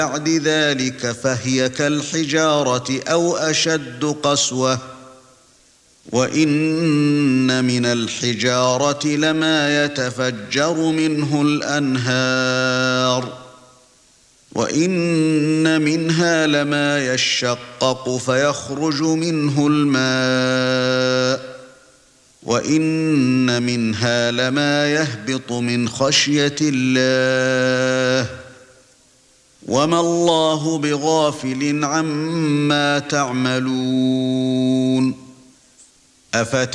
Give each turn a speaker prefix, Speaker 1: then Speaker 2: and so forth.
Speaker 1: بعد ذلك فهي كالحجارة أو أشد قسوة وإن من الحجارة لما يتفجر منه الأنهار وإن منها لما يشقق فيخرج منه الماء وإن منها لما يهبط من خشية الله وما الله بغافل عما تعملون